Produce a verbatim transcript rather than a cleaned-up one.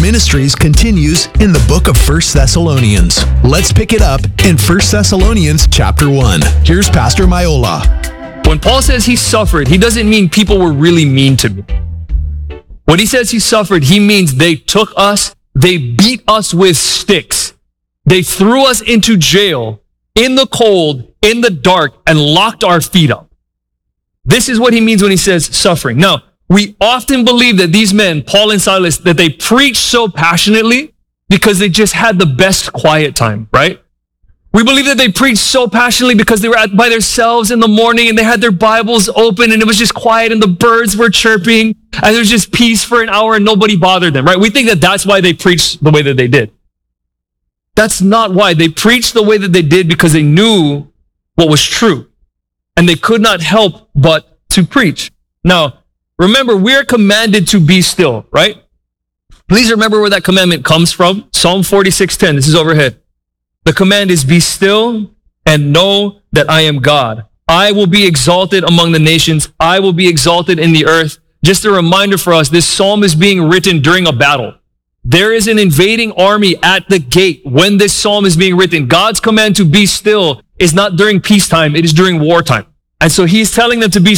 Ministries continues in the book of First Thessalonians. Let's pick it up in First Thessalonians chapter one. Here's Pastor Mayola. When Paul says he suffered, he doesn't mean people were really mean to me. When he says he suffered, he means they took us, they beat us with sticks. They threw us into jail in the cold, in the dark, and locked our feet up. This is what he means when he says suffering. Now, we often believe that these men, Paul and Silas, that they preached so passionately because they just had the best quiet time, right? We believe that they preached so passionately because they were at, by themselves in the morning and they had their Bibles open and it was just quiet and the birds were chirping and there was just peace for an hour and nobody bothered them, right? We think that that's why they preached the way that they did. That's not why. They preached the way that they did because they knew what was true and they could not help but to preach. Now, remember, we're commanded to be still, right? Please remember where that commandment comes from. Psalm forty-six ten. This is overhead. The command is be still and know that I am God. I will be exalted among the nations. I will be exalted in the earth. Just a reminder for us, this psalm is being written during a battle. There is an invading army at the gate when this psalm is being written. God's command to be still is not during peacetime. It is during wartime. And so he's telling them to be